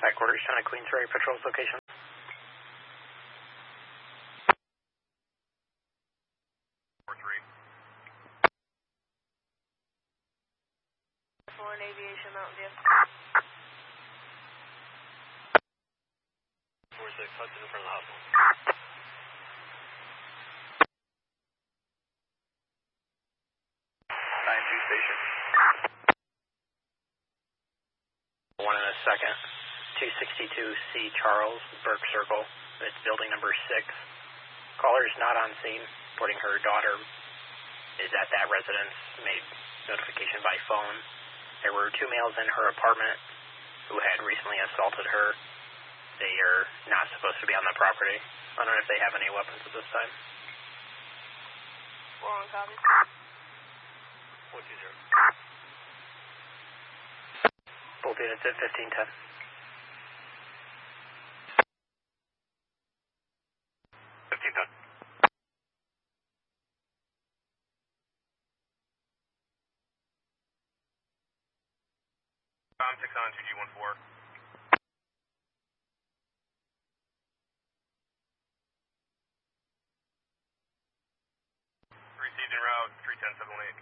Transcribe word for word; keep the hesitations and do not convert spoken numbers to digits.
Headquarters, Town of Queensbury, patrols location. four three. Foreign Aviation, Mountain View. four six, Hudson in front of the hospital. nine two station. One in a second. two sixty-two C Charles, Burke Circle. It's building number six. Caller is not on scene, reporting her daughter is at that residence, made notification by phone. There were two males in her apartment who had recently assaulted her. They are not supposed to be on the property. I don't know if they have any weapons at this time. Four on copy. one two zero. Both units at fifteen ten. fifteen ten. Com six on two G one four. Received en route, three ten seven one eight.